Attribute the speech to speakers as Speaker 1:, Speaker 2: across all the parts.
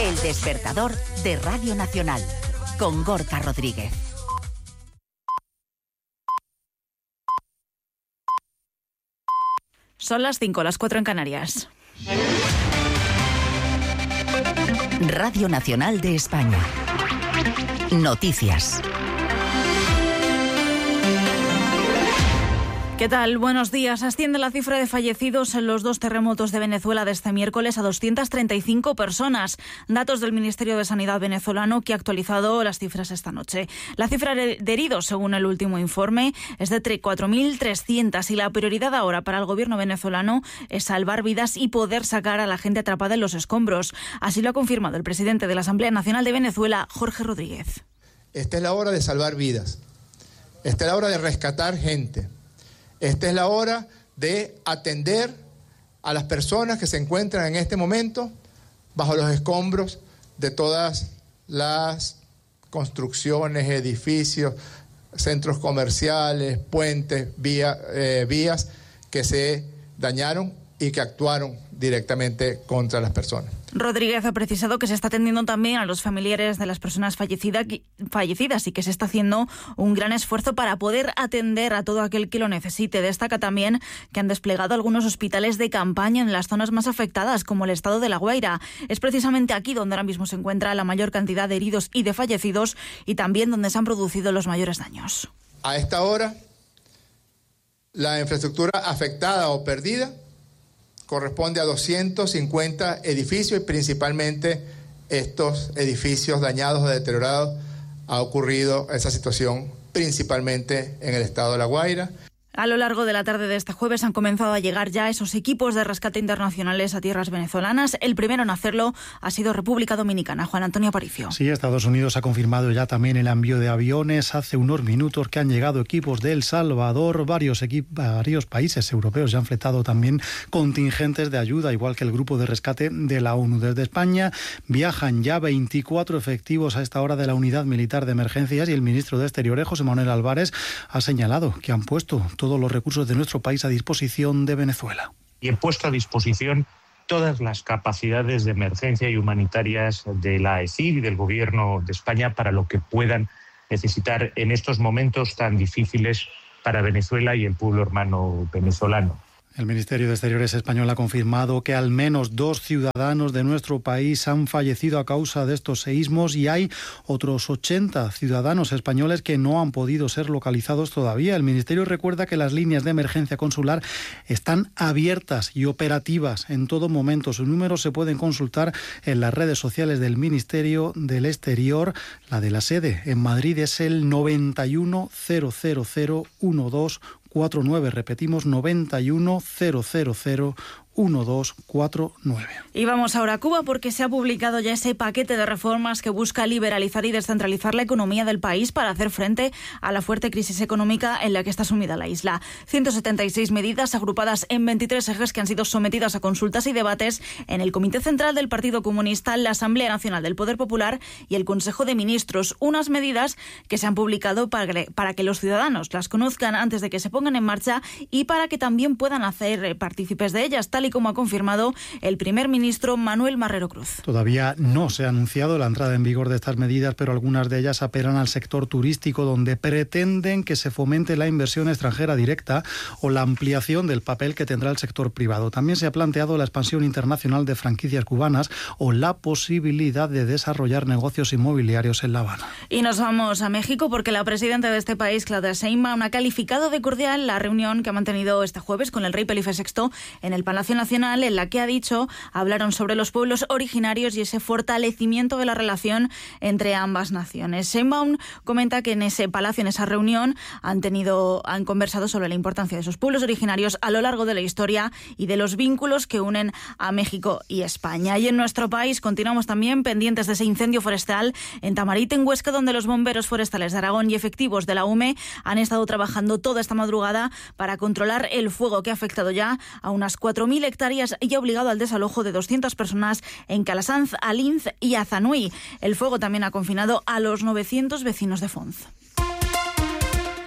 Speaker 1: El despertador de Radio Nacional, con Gorka Rodríguez.
Speaker 2: Son las 5, las 4 en Canarias.
Speaker 1: Radio Nacional de España. Noticias.
Speaker 2: ¿Qué tal? Buenos días. Asciende la cifra de fallecidos en los 2 terremotos de Venezuela de este miércoles a 235 personas. Datos del Ministerio de Sanidad venezolano, que ha actualizado las cifras esta noche. La cifra de heridos, según el último informe, es de 4.300 y la prioridad ahora para el gobierno venezolano es salvar vidas y poder sacar a la gente atrapada en los escombros. Así lo ha confirmado el presidente de la Asamblea Nacional de Venezuela, Jorge Rodríguez.
Speaker 3: Esta es la hora de salvar vidas. Esta es la hora de rescatar gente. Esta es la hora de atender a las personas que se encuentran en este momento bajo los escombros de todas las construcciones, edificios, centros comerciales, puentes, vías que se dañaron y que actuaron directamente contra las personas.
Speaker 2: Rodríguez ha precisado que se está atendiendo también a los familiares de las personas fallecidas y que se está haciendo un gran esfuerzo para poder atender a todo aquel que lo necesite. Destaca también que han desplegado algunos hospitales de campaña en las zonas más afectadas, como el estado de La Guaira. Es precisamente aquí donde ahora mismo se encuentra la mayor cantidad de heridos y de fallecidos y también donde se han producido los mayores daños.
Speaker 3: A esta hora, la infraestructura afectada o perdida corresponde a 250 edificios y principalmente estos edificios dañados o deteriorados ha ocurrido esa situación principalmente en el estado de La Guaira.
Speaker 2: A lo largo de la tarde de este jueves han comenzado a llegar ya esos equipos de rescate internacionales a tierras venezolanas. El primero en hacerlo ha sido República Dominicana. Juan Antonio Aparicio.
Speaker 4: Sí, Estados Unidos ha confirmado ya también el envío de aviones. Hace unos minutos que han llegado equipos de El Salvador. Varios países europeos ya han fletado también contingentes de ayuda, igual que el grupo de rescate de la ONU. Desde España viajan ya 24 efectivos a esta hora de la Unidad Militar de Emergencias y el ministro de Exteriores, José Manuel Álvarez, ha señalado que han puesto todos los recursos de nuestro país a disposición de Venezuela.
Speaker 5: Y he puesto a disposición todas las capacidades de emergencia y humanitarias de la AECID y del Gobierno de España para lo que puedan necesitar en estos momentos tan difíciles para Venezuela y el pueblo hermano venezolano.
Speaker 4: El Ministerio de Exteriores español ha confirmado que al menos 2 ciudadanos de nuestro país han fallecido a causa de estos seísmos y hay otros 80 ciudadanos españoles que no han podido ser localizados todavía. El Ministerio recuerda que las líneas de emergencia consular están abiertas y operativas en todo momento. Sus números se pueden consultar en las redes sociales del Ministerio del Exterior. La de la sede en Madrid es el 91 000 1249. Repetimos, 91 000 1249.
Speaker 2: Y vamos ahora a Cuba porque se ha publicado ya ese paquete de reformas que busca liberalizar y descentralizar la economía del país para hacer frente a la fuerte crisis económica en la que está sumida la isla. 176 medidas agrupadas en 23 ejes que han sido sometidas a consultas y debates en el Comité Central del Partido Comunista, la Asamblea Nacional del Poder Popular y el Consejo de Ministros. Unas medidas que se han publicado para que los ciudadanos las conozcan antes de que se pongan en marcha y para que también puedan hacer partícipes de ellas, tal y como ha confirmado el primer ministro Manuel Marrero Cruz.
Speaker 4: Todavía no se ha anunciado la entrada en vigor de estas medidas, pero algunas de ellas apelan al sector turístico, donde pretenden que se fomente la inversión extranjera directa o la ampliación del papel que tendrá el sector privado. También se ha planteado la expansión internacional de franquicias cubanas o la posibilidad de desarrollar negocios inmobiliarios en La Habana.
Speaker 2: Y nos vamos a México porque la presidenta de este país, Claudia Sheinbaum, ha calificado de cordial la reunión que ha mantenido este jueves con el rey Felipe VI en el Palacio Nacional, en la que ha dicho hablaron sobre los pueblos originarios y ese fortalecimiento de la relación entre ambas naciones. Sheinbaum comenta que en ese palacio, en esa reunión, han conversado sobre la importancia de esos pueblos originarios a lo largo de la historia y de los vínculos que unen a México y España. Y en nuestro país continuamos también pendientes de ese incendio forestal en Tamarit, en Huesca, donde los bomberos forestales de Aragón y efectivos de la UME han estado trabajando toda esta madrugada para controlar el fuego que ha afectado ya a unas 4.000 hectáreas y ha obligado al desalojo de 200 personas en Calasanz, Alinz y Azanui. El fuego también ha confinado a los 900 vecinos de Fonz.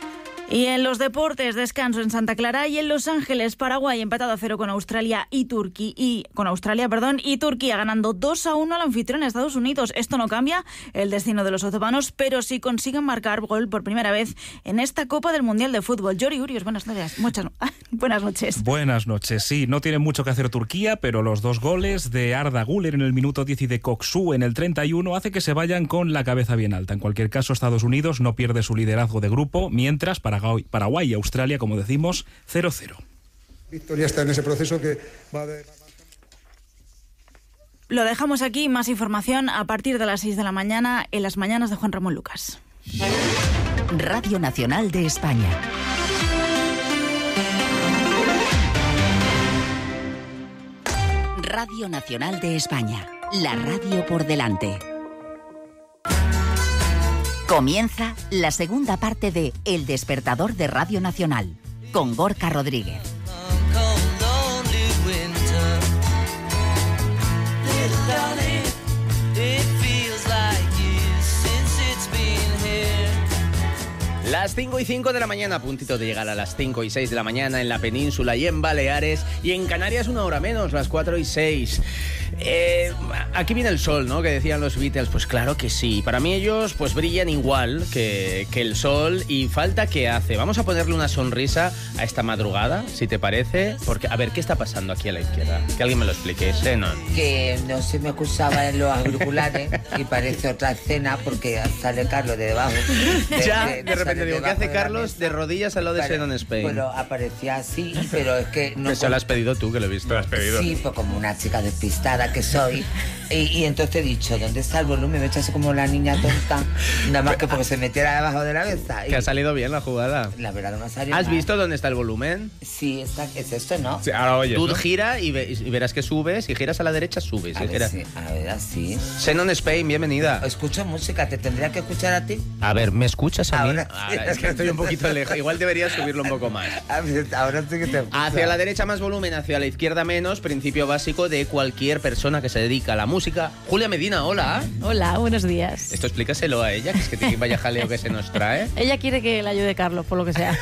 Speaker 2: Y en los deportes, descanso en Santa Clara y en Los Ángeles. Paraguay empatado a 0 con Australia y Turquía ganando 2-1 al anfitrión Estados Unidos. Esto no cambia el destino de los otomanos, pero sí consiguen marcar gol por primera vez en esta Copa del Mundial de Fútbol. Yori Urios, buenas noches. Buenas noches.
Speaker 6: Buenas noches. Sí, no tiene mucho que hacer Turquía, pero los 2 goles de Arda Güler en el minuto 10 y de Koksu en el 31 hace que se vayan con la cabeza bien alta. En cualquier caso, Estados Unidos no pierde su liderazgo de grupo, mientras Paraguay y Australia, como decimos, 0-0.
Speaker 7: Victoria está en ese proceso que va de...
Speaker 2: Lo dejamos aquí, más información a partir de las 6 de la mañana en las mañanas de Juan Ramón Lucas.
Speaker 1: Radio Nacional de España. Radio Nacional de España, la radio por delante. Comienza la segunda parte de El Despertador de Radio Nacional, con Gorka Rodríguez.
Speaker 8: Las 5:05 de la mañana, a puntito de llegar a las 5:06 de la mañana en la península y en Baleares, y en Canarias 1 hora menos, las 4:06. Aquí viene el sol, ¿no? Que decían los Beatles. Pues claro que sí. Para mí ellos pues brillan igual que el sol, y falta que hace. Vamos a ponerle una sonrisa a esta madrugada, si te parece, porque a ver, ¿qué está pasando aquí a la izquierda? Que alguien me lo explique, Zenon.
Speaker 9: Que no se me escuchaba en los auriculares y parece otra escena porque sale Carlos de debajo.
Speaker 8: De repente digo, ¿qué hace Carlos de rodillas al lado de Zenon Spain?
Speaker 9: Bueno, aparecía así, pero es que no...
Speaker 8: Eso lo has pedido tú, que lo he visto.
Speaker 10: Lo has pedido.
Speaker 9: Sí, pues como una chica despistada que soy. Y entonces he dicho, ¿dónde está el volumen? Me he hecho así como la niña tonta, nada más que porque se metiera debajo de la mesa.
Speaker 8: Que ha salido bien la jugada.
Speaker 9: La verdad no me ha salido
Speaker 8: ¿Has
Speaker 9: mal.
Speaker 8: visto dónde está el volumen?
Speaker 9: Sí, es esto, ¿no?
Speaker 10: Sí, ahora oyes,
Speaker 8: Tú
Speaker 10: ¿no?
Speaker 8: gira y verás que subes. Si giras a la derecha, subes.
Speaker 9: A ver, así.
Speaker 8: Zenon Spain, bienvenida.
Speaker 9: Escucho música, ¿te tendría que escuchar a ti?
Speaker 8: A ver, ¿me escuchas a mí?
Speaker 9: Ahora sí.
Speaker 8: Es que estoy un poquito lejos. Igual deberías subirlo un poco más.
Speaker 9: A ver, ahora sí que te escucho.
Speaker 8: Hacia la derecha más volumen, hacia la izquierda menos. Principio básico de cualquier persona que se dedica a la música. Julia Medina, hola.
Speaker 11: Hola, buenos días.
Speaker 8: Esto explícaselo a ella, que es que tiene vaya jaleo que se nos trae.
Speaker 11: Ella quiere que le ayude Carlos, por lo que sea.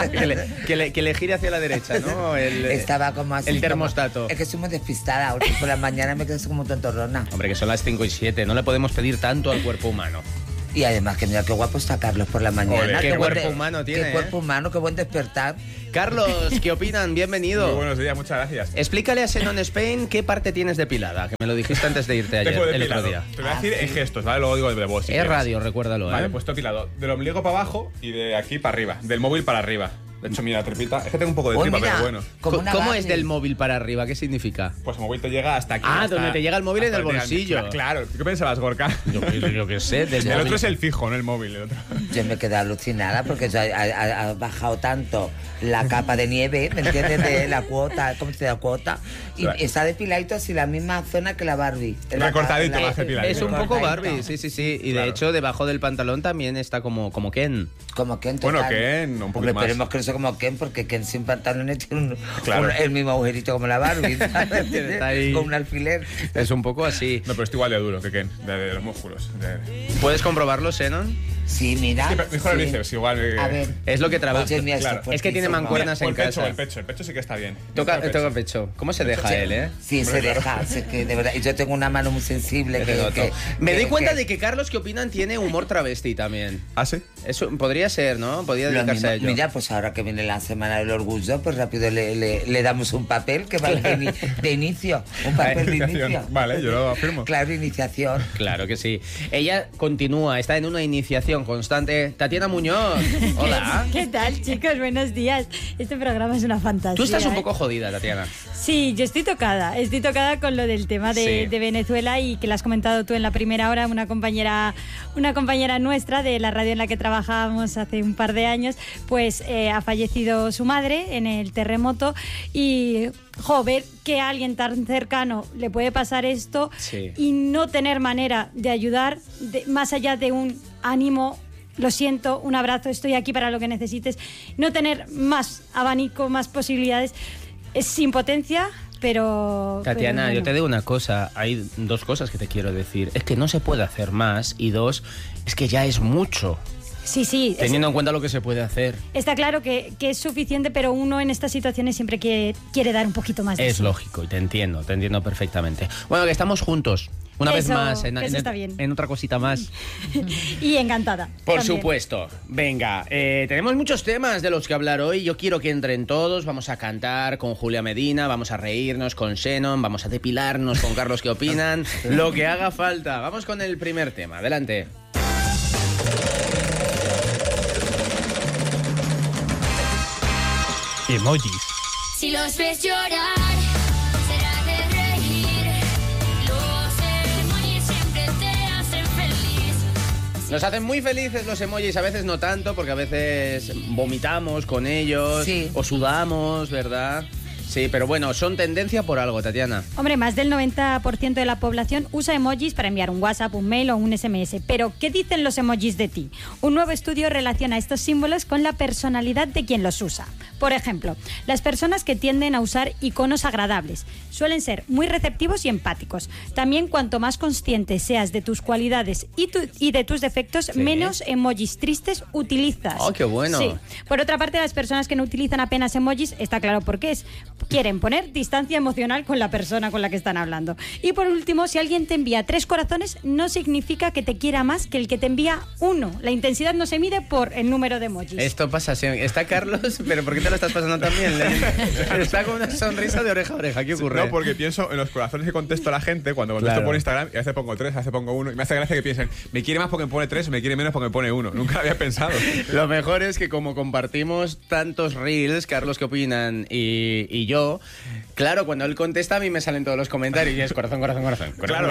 Speaker 8: que le gire hacia la derecha, ¿no?
Speaker 9: Estaba como así.
Speaker 8: El termostato.
Speaker 9: Es que soy muy despistada. Ahora por la mañana me quedo así como tontorrona.
Speaker 8: Hombre, que son las 5:07. No le podemos pedir tanto al cuerpo humano.
Speaker 9: Y además, que mira qué guapo está Carlos por la mañana.
Speaker 8: Ole, qué
Speaker 9: buen
Speaker 8: cuerpo humano tiene,
Speaker 9: Qué cuerpo humano, qué buen despertar.
Speaker 8: Carlos, ¿qué opinan? Bienvenido.
Speaker 10: Muy buenos días, muchas gracias.
Speaker 8: Explícale a Zenon Spain qué parte tienes depilada, que me lo dijiste antes de irte ayer,
Speaker 10: Tengo
Speaker 8: el
Speaker 10: depilado.
Speaker 8: otro día.
Speaker 10: Te voy a decir en gestos, ¿vale? Luego digo de voz. Si
Speaker 8: Es
Speaker 10: quieres.
Speaker 8: radio, recuérdalo,
Speaker 10: Vale, pues depilado. Del ombligo para abajo y de aquí para arriba. Del móvil para arriba. De hecho, mira, tripita. Es que tengo un poco de tripa,
Speaker 9: mira,
Speaker 10: pero bueno.
Speaker 8: ¿Cómo es del móvil para arriba? ¿Qué significa?
Speaker 10: Pues el móvil te llega hasta aquí.
Speaker 8: Ah,
Speaker 10: hasta,
Speaker 8: donde te llega el móvil en el
Speaker 10: hasta
Speaker 8: bolsillo.
Speaker 10: Claro. ¿Qué pensabas, Gorka?
Speaker 8: Yo qué sé.
Speaker 10: El otro es el fijo, no el móvil. El otro.
Speaker 9: Yo me quedé alucinada porque ha bajado tanto la capa de nieve, ¿me entiendes? De la cuota, ¿cómo se llama? Cuota. Y está depiladito así la misma zona que la Barbie.
Speaker 10: Recortadito, más depiladito.
Speaker 8: Es un poco Barbie, sí. Y de hecho, debajo del pantalón también está como Ken.
Speaker 9: Como Ken, total.
Speaker 10: Bueno, Ken, un poquito más.
Speaker 9: Esperemos que no sea como Ken, porque Ken sin pantalones tiene
Speaker 10: Claro.
Speaker 9: el mismo agujerito como la Barbie, ¿sabes?
Speaker 8: Está ahí.
Speaker 9: Con un alfiler.
Speaker 8: Es un poco así.
Speaker 10: No, pero estoy igual de duro que Ken, de los músculos.
Speaker 8: ¿Puedes comprobarlo, Zenon?
Speaker 9: Sí, mira.
Speaker 10: Mejor el bíceps, igual.
Speaker 9: A ver.
Speaker 8: Es lo que trabaja.
Speaker 9: Oye, mira,
Speaker 10: Claro.
Speaker 9: esto
Speaker 8: Es que tiene mancuernas en casa.
Speaker 10: El pecho sí que está bien.
Speaker 8: Toca pecho. ¿Cómo se deja él, eh?
Speaker 9: Sí, se deja. Es que de verdad. Y yo tengo una mano muy sensible.
Speaker 8: Me doy cuenta de que Carlos, ¿qué opinan? Tiene humor travesti también.
Speaker 10: ¿Ah, sí?
Speaker 8: Eso podría ser, ¿no? Podría dedicarse a ello.
Speaker 9: Mira, pues ahora que viene la Semana del Orgullo, pues rápido le damos un papel que va de inicio. Un papel de inicio.
Speaker 10: Vale, yo lo afirmo.
Speaker 9: Claro, iniciación.
Speaker 8: Claro que sí. Ella continúa, está en una iniciación constante. Tatiana Muñoz, hola.
Speaker 11: ¿Qué tal, chicos? Buenos días. Este programa es una fantasía.
Speaker 8: Tú estás un poco jodida, Tatiana.
Speaker 11: Sí, yo estoy tocada con lo del tema de Venezuela, y que lo has comentado tú en la primera hora. Una compañera nuestra de la radio en la que trabajábamos hace un par de años, pues ha fallecido su madre en el terremoto, y ver que a alguien tan cercano le puede pasar esto y no tener manera de ayudar, más allá de un ánimo, lo siento, un abrazo, estoy aquí para lo que necesites, no tener más abanico, más posibilidades, es impotencia. Pero
Speaker 8: Tatiana,
Speaker 11: bueno.
Speaker 8: yo te digo una cosa, hay dos cosas que te quiero decir. Es que no se puede hacer más, y dos, es que ya es mucho.
Speaker 11: Sí.
Speaker 8: Teniendo en cuenta lo que se puede hacer.
Speaker 11: Está claro que es suficiente, pero uno en estas situaciones siempre quiere dar un poquito más de
Speaker 8: Es lógico y te entiendo perfectamente. Bueno, que estamos juntos. Una vez más, en otra cosita más.
Speaker 11: Y encantada.
Speaker 8: Por supuesto. Venga, tenemos muchos temas de los que hablar hoy. Yo quiero que entren todos. Vamos a cantar con Julia Medina, vamos a reírnos con Shannon, vamos a depilarnos con Carlos que opinan. Lo que haga falta. Vamos con el primer tema. Adelante.
Speaker 6: Emojis.
Speaker 12: Si los ves llorar, será de reír. Los emojis siempre te hacen feliz.
Speaker 8: Nos hacen muy felices los emojis, a veces no tanto, porque a veces vomitamos con ellos o sudamos, ¿verdad? Sí, pero bueno, son tendencia por algo, Tatiana.
Speaker 11: Hombre, más del 90% de la población usa emojis para enviar un WhatsApp, un mail o un SMS. Pero, ¿qué dicen los emojis de ti? Un nuevo estudio relaciona estos símbolos con la personalidad de quien los usa. Por ejemplo, las personas que tienden a usar iconos agradables suelen ser muy receptivos y empáticos. También, cuanto más consciente seas de tus cualidades y de tus defectos, menos emojis tristes utilizas.
Speaker 8: ¡Oh, qué bueno!
Speaker 11: Sí. Por otra parte, las personas que no utilizan apenas emojis, está claro por qué es. Quieren poner distancia emocional con la persona con la que están hablando. Y por último, si alguien te envía 3 corazones, no significa que te quiera más que el que te envía 1. La intensidad no se mide por el número de emojis.
Speaker 8: Esto pasa siempre. Está Carlos, pero ¿por qué te lo estás pasando tan bien? Está con una sonrisa de oreja a oreja. ¿Qué ocurre?
Speaker 10: No, porque pienso en los corazones que contesto a la gente cuando contesto por Instagram, y a veces pongo 3, a veces pongo 1, y me hace gracia que piensen, me quiere más porque me pone 3 o me quiere menos porque me pone 1. Nunca lo había pensado.
Speaker 8: Lo mejor es que como compartimos tantos reels, Carlos que opinan y yo, claro, cuando él contesta a mí me salen todos los comentarios y es corazón. Claro.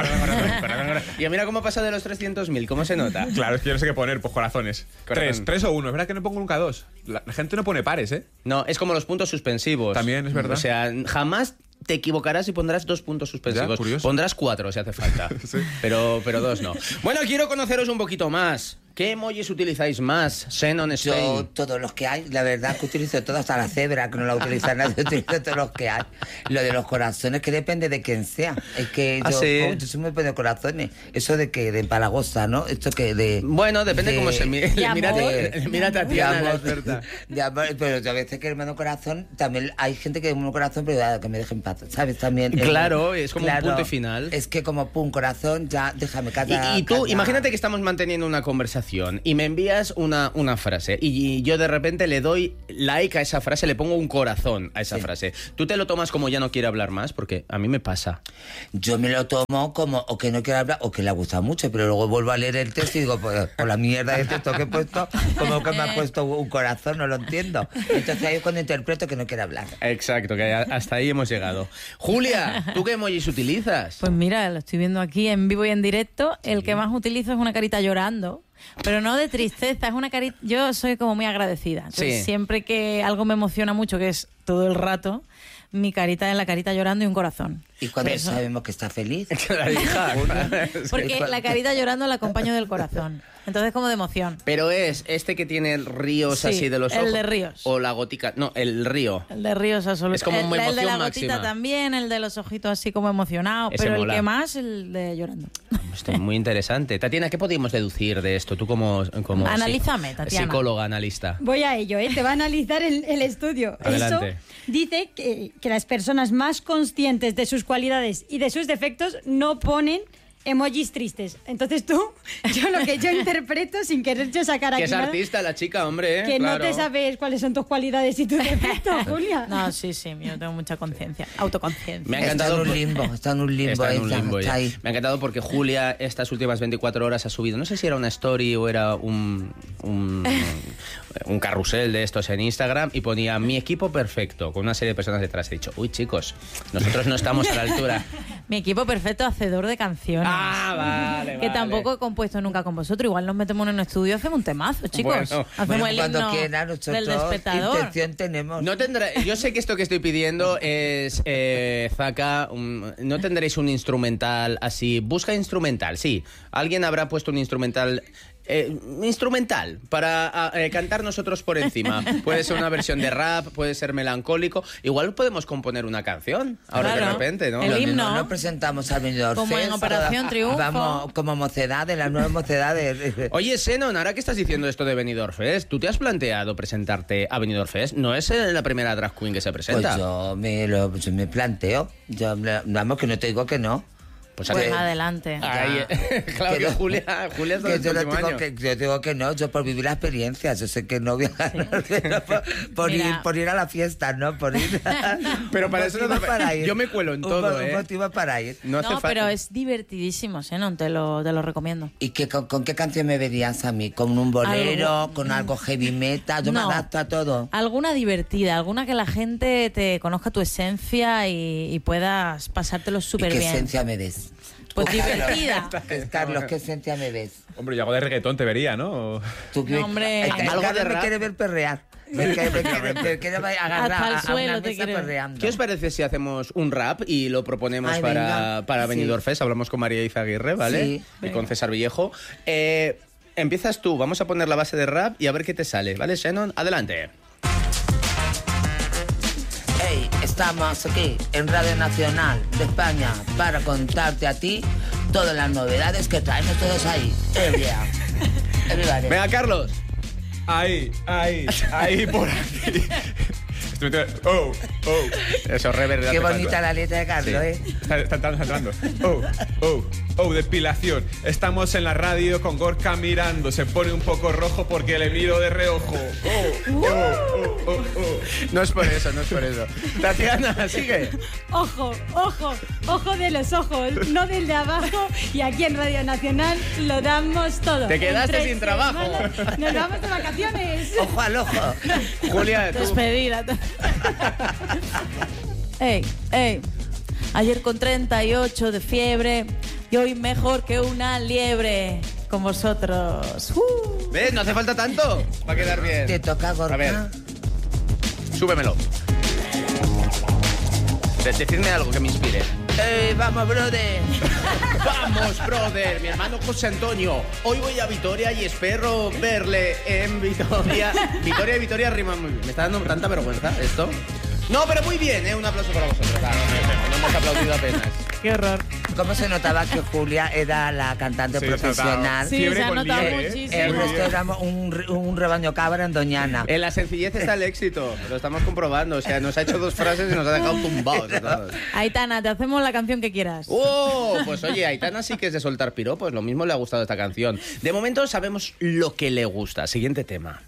Speaker 8: Y mira cómo pasa de los 300.000, ¿cómo se nota?
Speaker 10: Claro, es que yo no sé qué poner, pues corazones. 3 o 1, es verdad que no pongo nunca 2. La gente no pone pares, ¿eh?
Speaker 8: No, es como los puntos suspensivos.
Speaker 10: También es verdad.
Speaker 8: O sea, jamás te equivocarás y pondrás 2 puntos suspensivos.
Speaker 10: Ya,
Speaker 8: pondrás 4 si hace falta.
Speaker 10: Sí.
Speaker 8: Pero 2 no. Bueno, quiero conoceros un poquito más. ¿Qué emojis utilizáis más, Shannon Spain?
Speaker 9: Yo, todos los que hay, la verdad que utilizo todos, hasta la cebra, que no la utiliza nadie, utilizo todos los que hay. Lo de los corazones, que depende de quién sea. Es que yo soy muy de corazones. Eso de que de empalagosa, ¿no? Esto que de...
Speaker 8: Bueno, depende cómo se mire. Mira Tatiana, la experta.
Speaker 9: De amor, pero a veces que hermano corazón, también hay gente que hermano corazón, pero que me dejen paz, ¿sabes? También.
Speaker 8: Claro, es como un punto y final.
Speaker 9: Es que como pum, corazón, ya déjame cada...
Speaker 8: Y tú, imagínate que estamos manteniendo una conversación y me envías una frase y yo de repente le doy like a esa frase, le pongo un corazón a esa frase. ¿Tú te lo tomas como ya no quiere hablar más? Porque a mí me pasa.
Speaker 9: Yo me lo tomo como o que no quiere hablar o que le gusta mucho, pero luego vuelvo a leer el texto y digo, pues por la mierda de texto que he puesto, como que me ha puesto un corazón, no lo entiendo. Entonces ahí es cuando interpreto que no quiere hablar.
Speaker 8: Exacto, que hasta ahí hemos llegado. Julia, ¿tú qué emojis utilizas?
Speaker 13: Pues mira, lo estoy viendo aquí en vivo y en directo. El que más utilizo es una carita llorando. Pero no de tristeza, es una carita... Yo soy como muy agradecida. Entonces, siempre que algo me emociona mucho, que es todo el rato, mi carita es la carita llorando y un corazón.
Speaker 9: ¿Y cuando sabemos que está feliz?
Speaker 8: La hija.
Speaker 13: Porque la carita llorando la acompaño del corazón. Entonces, como de emoción.
Speaker 8: Pero es este que tiene ríos así de los ojos.
Speaker 13: El de ríos.
Speaker 8: O la gotica. No, el río.
Speaker 13: El de ríos, absolutamente.
Speaker 8: Es como una emoción
Speaker 13: el de la
Speaker 8: máxima.
Speaker 13: gotita también, el de los ojitos así como emocionado.
Speaker 8: Ese
Speaker 13: pero
Speaker 8: mola.
Speaker 13: el que más, el de llorando.
Speaker 8: Esto es muy interesante. Tatiana, ¿qué podríamos deducir de esto? Tú como
Speaker 13: Analízame, Tatiana.
Speaker 8: Psicóloga, analista.
Speaker 11: Voy a ello, te va a analizar el estudio.
Speaker 8: Adelante.
Speaker 11: Eso dice que las personas más conscientes de sus cualidades y de sus defectos no ponen emojis tristes. Entonces tú, yo interpreto sin querer yo sacar aquí
Speaker 8: Que es artista la chica, hombre.
Speaker 11: que
Speaker 8: claro.
Speaker 11: no te sabes cuáles son tus cualidades y tus defectos, Julia.
Speaker 13: No, sí, yo tengo mucha conciencia, autoconciencia.
Speaker 8: Me ha encantado.
Speaker 9: Está en un limbo.
Speaker 8: Está ahí. Me ha encantado porque Julia estas últimas 24 horas ha subido, no sé si era una story o era un carrusel de estos en Instagram y ponía mi equipo perfecto con una serie de personas detrás. He dicho, uy chicos, nosotros no estamos a la altura.
Speaker 13: Mi equipo perfecto hacedor de canciones.
Speaker 8: Vale.
Speaker 13: Que tampoco he compuesto nunca con vosotros. Igual nos metemos en un estudio y hacemos un temazo, chicos.
Speaker 8: Bueno,
Speaker 13: hacemos el
Speaker 9: cuando
Speaker 13: himno
Speaker 9: quiera, nosotros
Speaker 13: del despertador.
Speaker 9: intención tenemos.
Speaker 8: No yo sé que esto que estoy pidiendo es, Zaka, no tendréis un instrumental así. Busca instrumental, sí. Alguien habrá puesto un instrumental instrumental para cantar nosotros por encima. Puede ser una versión de rap, puede ser melancólico. Igual podemos componer una canción ahora de repente, ¿no?
Speaker 13: El himno.
Speaker 9: Nos presentamos al Benidorm Fest.
Speaker 13: Como en Operación Triunfo.
Speaker 9: Vamos como mocedades, las nuevas mocedades.
Speaker 8: Oye, Xenon, ahora que estás diciendo esto de Benidorm Fest, ¿tú te has planteado presentarte a Benidorm Fest? No es la primera drag queen que se presenta.
Speaker 9: Pues yo me planteo. Vamos, que no te digo que no.
Speaker 13: Pues adelante.
Speaker 8: Claro que Julia es del próximo año.
Speaker 9: Yo digo que no, yo por vivir la experiencia, yo sé que no voy a ganar, pero por ir a la fiesta, ¿no? Por ir
Speaker 8: pero para eso no
Speaker 9: para ir.
Speaker 8: Yo me cuelo en todo,
Speaker 9: Un motivo para ir.
Speaker 8: No
Speaker 13: pero es divertidísimo, ¿no? Te lo recomiendo.
Speaker 9: ¿Y con qué canción me verías a mí? ¿Con un bolero? ¿Con algo heavy metal? Yo me adapto a todo.
Speaker 13: Alguna divertida, alguna que la gente te conozca tu esencia y puedas pasártelo súper bien.
Speaker 9: ¿Qué esencia me ves?
Speaker 13: Pues divertida.
Speaker 9: Carlos, ¿qué esencia me ves?
Speaker 10: Hombre, yo algo de reggaetón te vería, ¿no?
Speaker 13: Hombre,
Speaker 9: algo de rap. Me quiere ver perrear. Me quiere agarrar
Speaker 13: hasta el suelo,
Speaker 9: a una mesa perreando.
Speaker 8: ¿Qué os parece si hacemos un rap y lo proponemos para Benidorm Fest? Hablamos con María Izaguirre, ¿vale?
Speaker 9: Sí.
Speaker 8: Y con César Villejo. Empiezas tú, vamos a poner la base de rap y a ver qué te sale, ¿vale, Xenon? Adelante.
Speaker 9: Hey, estamos aquí en Radio Nacional de España para contarte a ti todas las novedades que traemos todos ahí.
Speaker 8: Venga, Carlos.
Speaker 10: Ahí, por aquí.
Speaker 8: Eso, rever.
Speaker 9: Qué bonita la letra de Carlos,
Speaker 10: Está entrando. Depilación. Estamos en la radio con Gorka mirando. Se pone un poco rojo porque le miro de reojo.
Speaker 8: No es por eso. Tatiana, sigue.
Speaker 11: Ojo de los ojos, no del de abajo. Y aquí en Radio Nacional lo damos todo.
Speaker 8: Te quedaste sin trabajo.
Speaker 11: Nos vamos de vacaciones.
Speaker 9: Ojo al ojo.
Speaker 8: Julia, tú.
Speaker 13: Despedida. Ey. Ayer con 38 de fiebre y hoy mejor que una liebre con vosotros.
Speaker 8: ¿Ves? No hace falta tanto para quedar bien.
Speaker 9: Te toca, Gorka.
Speaker 8: A ver, súbemelo. Decidme algo que me inspire.
Speaker 9: Vamos, brother.
Speaker 8: Vamos, brother. Mi hermano José Antonio. Hoy voy a Vitoria y espero verle en Vitoria. Vitoria rima muy bien. Me está dando tanta vergüenza esto. No, pero muy bien, ¿eh? Un aplauso para vosotros. No hemos aplaudido apenas.
Speaker 13: Qué horror.
Speaker 9: ¿Cómo se notaba que Julia era la cantante profesional?
Speaker 13: Sí, se ha notado muchísimo.
Speaker 9: El resto éramos un rebaño cabra en Doñana.
Speaker 8: En la sencillez está el éxito. Lo estamos comprobando. O sea, nos ha hecho 2 frases y nos ha dejado tumbados.
Speaker 13: Aitana, te hacemos la canción que quieras.
Speaker 8: Pues oye, Aitana sí que es de soltar piropos. Lo mismo le ha gustado esta canción. De momento sabemos lo que le gusta. Siguiente tema.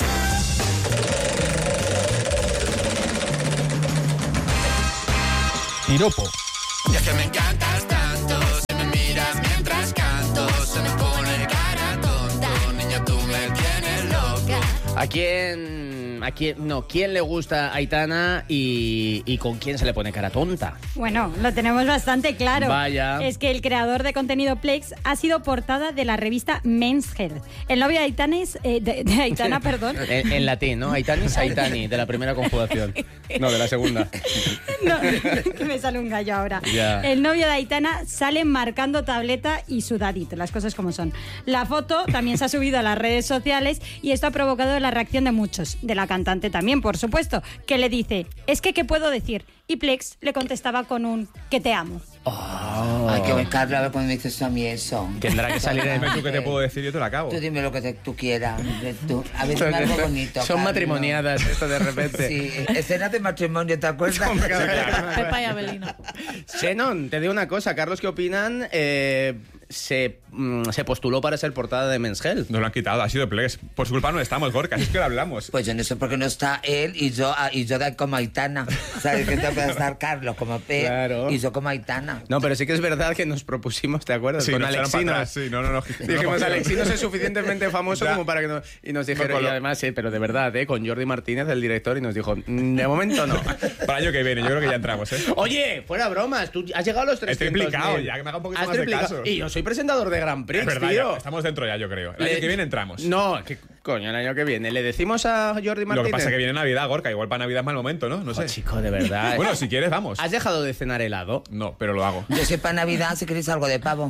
Speaker 14: Piropo.
Speaker 12: Ya que me encantas tanto, si me miras mientras canto, se me pone cara tonta, niña, tú me tienes loca.
Speaker 8: ¿A quién le gusta Aitana y con quién se le pone cara tonta?
Speaker 11: Bueno, lo tenemos bastante claro.
Speaker 8: Vaya.
Speaker 11: Es que el creador de contenido Plex ha sido portada de la revista Men's Health. El novio de Aitana es... de Aitana, perdón.
Speaker 8: En latín, ¿no? Aitanis, Aitani, de la primera conjugación. No, de la segunda.
Speaker 11: No, que me sale un gallo ahora.
Speaker 8: Ya.
Speaker 11: El novio de Aitana sale marcando tableta y sudadito, las cosas como son. La foto también se ha subido a las redes sociales y esto ha provocado la reacción de muchos, de la cantante también, por supuesto, que le dice, es que ¿qué puedo decir? Y Plex le contestaba con un que te amo.
Speaker 9: Ay, qué buen Carlos, a ver cuando me dices a mí eso.
Speaker 8: Tendrá que salir en...
Speaker 10: ¿Tú qué te puedo decir? Yo te lo acabo.
Speaker 9: Tú dime lo que tú quieras. A ver, dime algo bonito.
Speaker 8: Son matrimoniadas esto de repente.
Speaker 9: Sí, escenas de matrimonio, ¿te acuerdas?
Speaker 13: Pepa y Abelino.
Speaker 8: Xenon, te digo una cosa. Carlos, ¿qué opinan? Se postuló para ser portada de Men's Health.
Speaker 10: Nos lo han quitado, ha sido Plex. Por su culpa no estamos, Gorka, es que lo hablamos.
Speaker 9: Pues yo no sé por qué no está él y yo como Aitana. ¿Sabes que tengo que estar Carlos como P y yo como Aitana?
Speaker 8: No, pero sí que es verdad que nos propusimos, ¿te acuerdas?
Speaker 10: Sí,
Speaker 8: con
Speaker 10: nos
Speaker 8: Alexinos.
Speaker 10: Sí, no.
Speaker 8: Dijimos, Alexinos es suficientemente famoso como para que no... Y nos dijeron, y además, pero de verdad, con Jordi Martínez, el director, y nos dijo, de momento no.
Speaker 10: Para el año que viene, yo creo que ya entramos, ¿eh?
Speaker 8: Oye, fuera bromas, tú has llegado a los 300.000.
Speaker 10: Estoy implicado, ya que me haga un poquito más de caso.
Speaker 8: Y yo soy presentador de Grand Prix,
Speaker 10: es verdad,
Speaker 8: tío.
Speaker 10: Ya, estamos dentro ya, yo creo. El año que viene entramos.
Speaker 8: No, Coño, el año que viene. ¿Le decimos a Jordi Martínez?
Speaker 10: Lo que pasa es que viene Navidad, Gorka. Igual para Navidad es mal momento, ¿no? No sé.
Speaker 8: Chico, de verdad.
Speaker 10: Bueno, si quieres, vamos.
Speaker 8: ¿Has dejado de cenar helado?
Speaker 10: No, pero lo hago.
Speaker 9: Yo soy para Navidad, si queréis algo de pavo.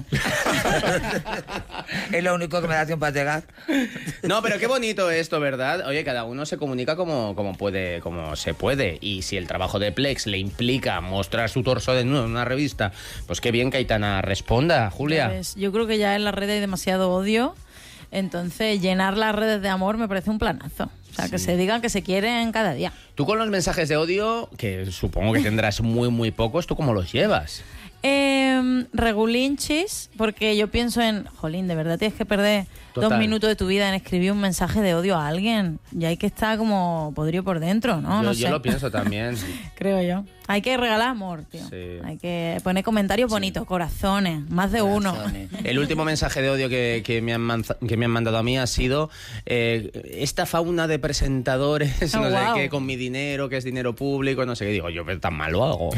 Speaker 9: Es lo único que me da tiempo a llegar.
Speaker 8: No, pero qué bonito esto, ¿verdad? Oye, cada uno se comunica como puede, como se puede. Y si el trabajo de Plex le implica mostrar su torso desnudo en una revista, pues qué bien que Aitana responda, Julia.
Speaker 13: Pues yo creo que ya en las redes hay demasiado odio. Entonces, llenar las redes de amor me parece un planazo. O sea, que se digan que se quieren cada día.
Speaker 8: Tú con los mensajes de odio, que supongo que tendrás muy pocos, ¿tú cómo los llevas?
Speaker 13: Regulinchis, porque yo pienso en, jolín, de verdad tienes que perder 2 minutos de tu vida en escribir un mensaje de odio a alguien. Y hay que estar como podrido por dentro, ¿no? No sé.
Speaker 8: Yo lo pienso también.
Speaker 13: Creo yo. Hay que regalar amor, tío.
Speaker 8: Sí.
Speaker 13: Hay que poner comentarios bonitos, corazones, más de uno.
Speaker 8: El último mensaje de odio que me han mandado a mí ha sido esta fauna de presentadores, no sé qué, con mi dinero, que es dinero público, no sé qué. Digo, yo tan mal lo hago.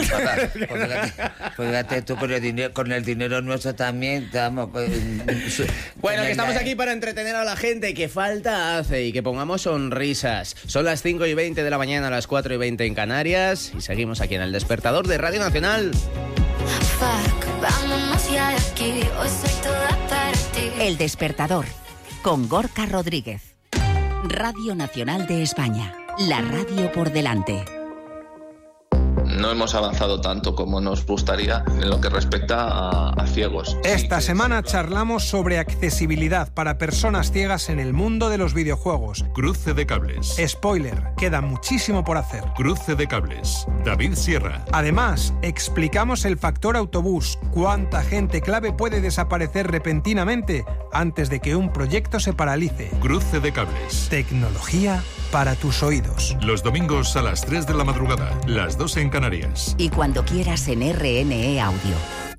Speaker 9: Fíjate tú con el dinero nuestro también. Bueno,
Speaker 8: que estamos aquí para entretener a la gente, que falta hace, y que pongamos sonrisas. Son las 5:20 de la mañana, las 4:20 en Canarias, y seguimos aquí en El Despertador de Radio Nacional.
Speaker 1: El Despertador, con Gorka Rodríguez. Radio Nacional de España, la radio por delante.
Speaker 14: No hemos avanzado tanto como nos gustaría en lo que respecta a ciegos.
Speaker 15: Esta semana charlamos sobre accesibilidad para personas ciegas en el mundo de los videojuegos.
Speaker 16: Cruce de cables.
Speaker 15: Spoiler, queda muchísimo por hacer.
Speaker 16: Cruce de cables. David Sierra.
Speaker 15: Además, explicamos el factor autobús. ¿Cuánta gente clave puede desaparecer repentinamente antes de que un proyecto se paralice?
Speaker 16: Cruce de cables.
Speaker 15: Tecnología para tus oídos.
Speaker 16: Los domingos a las 3 de la madrugada, las 2 en Canarias.
Speaker 1: Y cuando quieras en RNE Audio.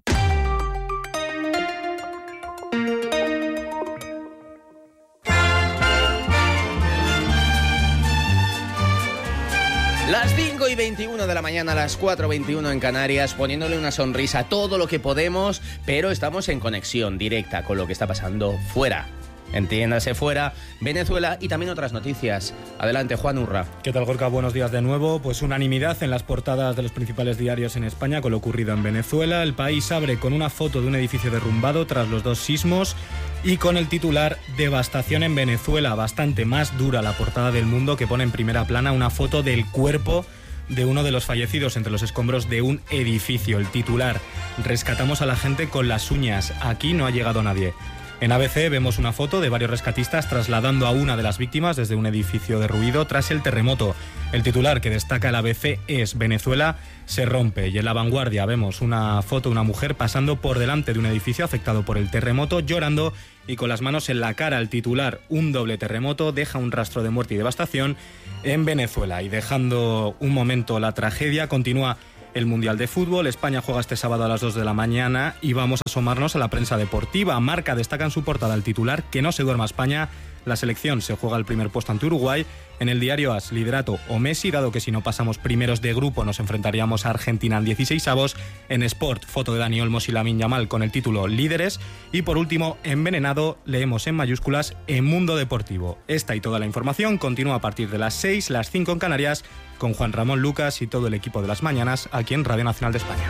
Speaker 8: Las 5:21 de la mañana, las 4:21 en Canarias, poniéndole una sonrisa a todo lo que podemos, pero estamos en conexión directa con lo que está pasando fuera. Entiéndase fuera, Venezuela y también otras noticias. Adelante, Juan Urra.
Speaker 17: ¿Qué tal, Gorka? Buenos días de nuevo. Pues unanimidad en las portadas de los principales diarios en España con lo ocurrido en Venezuela. El País abre con una foto de un edificio derrumbado tras los 2 sismos y con el titular "Devastación en Venezuela". Bastante más dura la portada del Mundo, que pone en primera plana una foto del cuerpo de uno de los fallecidos entre los escombros de un edificio. El titular: "Rescatamos a la gente con las uñas. Aquí no ha llegado nadie". En ABC vemos una foto de varios rescatistas trasladando a una de las víctimas desde un edificio derruido tras el terremoto. El titular que destaca el ABC es "Venezuela se rompe". Y en La Vanguardia vemos una foto de una mujer pasando por delante de un edificio afectado por el terremoto, llorando y con las manos en la cara. El titular: "Un doble terremoto deja un rastro de muerte y devastación en Venezuela". Y dejando un momento la tragedia, continúa el Mundial de Fútbol. España juega este sábado a las 2 de la mañana y vamos a asomarnos a la prensa deportiva. Marca destaca en su portada el titular: "Que no se duerma España. La selección se juega el primer puesto ante Uruguay". En el diario AS, liderato o Messi, dado que si no pasamos primeros de grupo nos enfrentaríamos a Argentina en 16avos. En Sport, foto de Dani Olmos y Lamine Yamal con el título "Líderes". Y por último, envenenado, leemos en mayúsculas en Mundo Deportivo. Esta y toda la información continúa a partir de las 6, las 5 en Canarias, con Juan Ramón Lucas y todo el equipo de las mañanas aquí en Radio Nacional de España.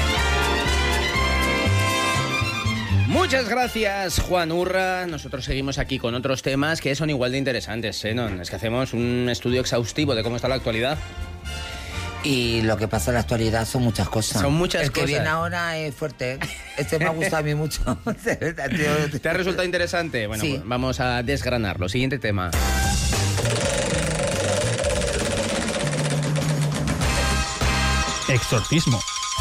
Speaker 8: Muchas gracias, Juan Urra. Nosotros seguimos aquí con otros temas que son igual de interesantes, ¿eh? ¿No? Es que hacemos un estudio exhaustivo de cómo está la actualidad.
Speaker 9: Y lo que pasa en la actualidad son muchas cosas.
Speaker 8: Son muchas cosas.
Speaker 9: El que viene ahora es fuerte. Este me ha gustado a mí mucho.
Speaker 8: ¿Te ha resultado interesante? Bueno, sí. Pues vamos a desgranarlo. Siguiente tema.
Speaker 6: Exorcismo.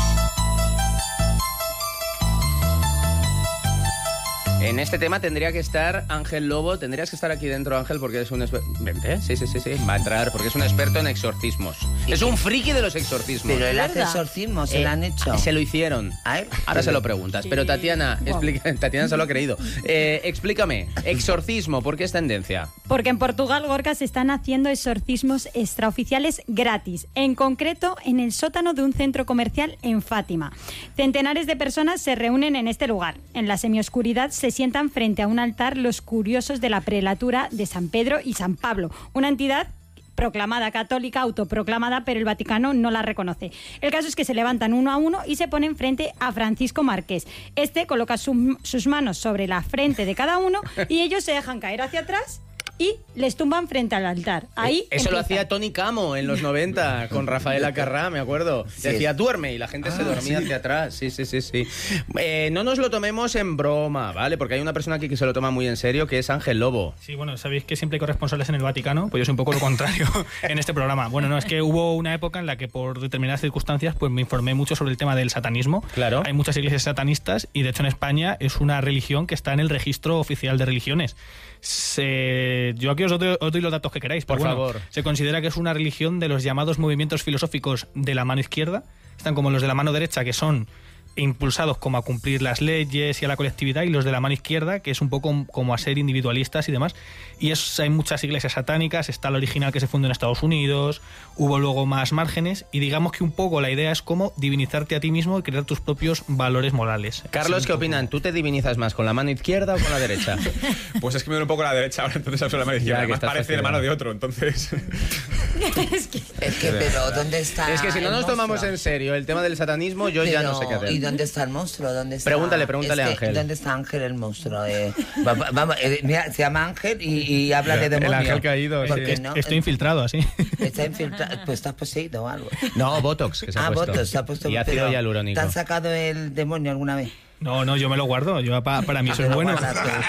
Speaker 8: En este tema tendría que estar Ángel Lobo. Tendrías que estar aquí dentro, Ángel, porque es un experto. Vente, sí. Va a entrar porque es un experto en exorcismos. Es un friki de los exorcismos.
Speaker 9: Pero él hace exorcismos, se lo han hecho.
Speaker 8: Se lo hicieron. Ahora se lo preguntas. Pero Tatiana, Tatiana se lo ha creído. Explícame, exorcismo, ¿por qué es tendencia?
Speaker 11: Porque en Portugal, Gorka, se están haciendo exorcismos extraoficiales gratis, en concreto en el sótano de un centro comercial en Fátima. Centenares de personas se reúnen en este lugar. En la semioscuridad se sientan frente a un altar los curiosos de la prelatura de San Pedro y San Pablo, una entidad proclamada católica, autoproclamada, pero el Vaticano no la reconoce. El caso es que se levantan uno a uno y se ponen frente a Francisco Márquez. Este coloca sus manos sobre la frente de cada uno y ellos se dejan caer hacia atrás y les tumban frente al altar. Ahí
Speaker 8: Eso lo
Speaker 11: empieza.
Speaker 8: hacía Tony Camo en los 90 con Rafaela Carrá, me acuerdo. Decía, duerme, y la gente se dormía hacia atrás. Sí. No nos lo tomemos en broma, ¿vale? Porque hay una persona aquí que se lo toma muy en serio, que es Ángel Lobo.
Speaker 17: Sí, bueno, sabéis que siempre hay corresponsales en el Vaticano, pues yo soy un poco lo contrario en este programa. Bueno, no, es que hubo una época en la que por determinadas circunstancias pues me informé mucho sobre el tema del satanismo.
Speaker 8: Claro.
Speaker 17: Hay muchas iglesias satanistas y de hecho en España es una religión que está en el registro oficial de religiones. Yo aquí os doy los datos que queráis.
Speaker 8: Por favor.
Speaker 17: Se considera que es una religión de los llamados movimientos filosóficos de la mano izquierda. Están como los de la mano derecha, que son impulsados como a cumplir las leyes y a la colectividad, y los de la mano izquierda, que es un poco como a ser individualistas y demás. Y hay muchas iglesias satánicas, está la original que se fundó en Estados Unidos, hubo luego más márgenes, y digamos que un poco la idea es como divinizarte a ti mismo y crear tus propios valores morales.
Speaker 8: Carlos, ¿qué opinan? ¿Tú te divinizas más con la mano izquierda o con la derecha?
Speaker 10: Pues es que me duele un poco la derecha ahora, entonces uso la mano izquierda. Además parece hermano de otro, entonces...
Speaker 9: Es que, pero ¿dónde está?
Speaker 8: Es que si no nos tomamos en serio el tema del satanismo, yo ya no sé qué hacer.
Speaker 9: ¿Y dónde está el monstruo? ¿Dónde está?
Speaker 8: Pregúntale a Ángel.
Speaker 9: ¿Dónde está Ángel, el monstruo? Vamos, mira, se llama Ángel y habla de demonios.
Speaker 17: El ángel caído. Sí.
Speaker 9: No,
Speaker 17: estoy infiltrado, así.
Speaker 9: Está infiltrado. Pues estás poseído o algo.
Speaker 8: No, Botox, que se ha puesto.
Speaker 9: Botox se ha puesto.
Speaker 8: Y ácido hialurónico.
Speaker 9: ¿Te han sacado el demonio alguna vez?
Speaker 17: No, yo me lo guardo. Para mí eso es bueno.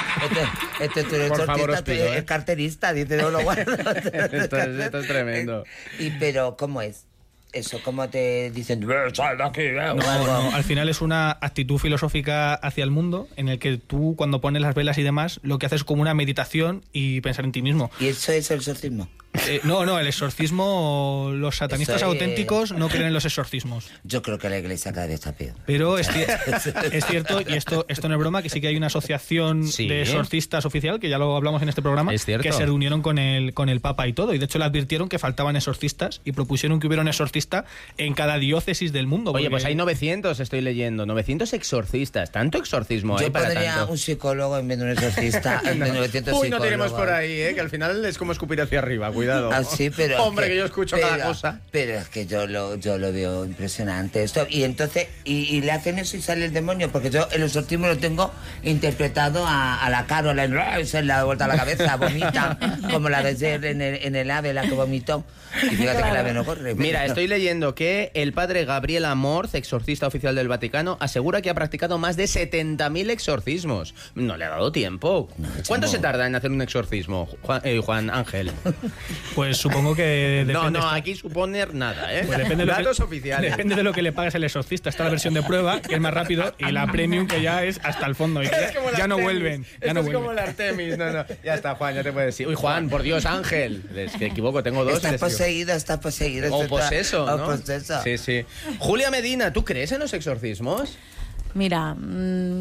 Speaker 9: Por favor, os pido, es carterista, dice, no lo guardo.
Speaker 8: Esto es tremendo.
Speaker 9: Pero, ¿cómo es? Eso, ¿cómo te dicen? ¡Sal de aquí!
Speaker 17: No, al final es una actitud filosófica hacia el mundo en el que tú, cuando pones las velas y demás, lo que haces es como una meditación y pensar en ti mismo.
Speaker 9: ¿Y eso es el exorcismo?
Speaker 17: No, el exorcismo, los satanistas auténticos no creen en los exorcismos.
Speaker 9: Yo creo que la iglesia cada vez está peor.
Speaker 17: Pero es cierto, y esto no es broma, que sí que hay una asociación de exorcistas oficial, que ya lo hablamos en este programa, que se reunieron con el Papa y todo, y de hecho le advirtieron que faltaban exorcistas y propusieron que hubiera un exorcista en cada diócesis del mundo.
Speaker 8: Oye, pues hay 900, estoy leyendo, 900 exorcistas, tanto exorcismo hay para tanto.
Speaker 9: Yo pondría un psicólogo en vez de un exorcista en 900
Speaker 8: Uy, no tiremos por ahí, que al final es como escupir hacia arriba, cuidado.
Speaker 9: Sí, pero
Speaker 8: hombre, que yo escucho cada cosa.
Speaker 9: Pero es que yo lo veo impresionante esto. Y entonces, y le hacen eso y sale el demonio, porque yo el exorcismo lo tengo interpretado a la Carol, se le da vuelta a la cabeza, vomita, como la de ayer en el AVE, la que vomitó. Y fíjate que el AVE no corre.
Speaker 8: Mira, estoy leyendo que el padre Gabriel Amorz, exorcista oficial del Vaticano, asegura que ha practicado más de 70.000 exorcismos. No le ha dado tiempo. ¿Cuánto se tarda en hacer un exorcismo, Juan Ángel?
Speaker 17: Pues supongo que...
Speaker 8: No, aquí suponer nada, ¿eh?
Speaker 17: Pues depende
Speaker 8: datos oficiales.
Speaker 17: Depende de lo que le pagues al exorcista. Está la versión de prueba, que es más rápido, y la premium, que ya es hasta el fondo. Y ya no vuelven.
Speaker 8: Esto es como el Artemis. No. Ya está, Juan, ya te puedes decir. Uy, Juan, por Dios, Ángel. Es que equivoco, tengo dos.
Speaker 9: Está poseído.
Speaker 8: O poseso, ¿no?
Speaker 9: Poseso.
Speaker 8: Sí. Julia Medina, ¿tú crees en los exorcismos?
Speaker 13: Mira,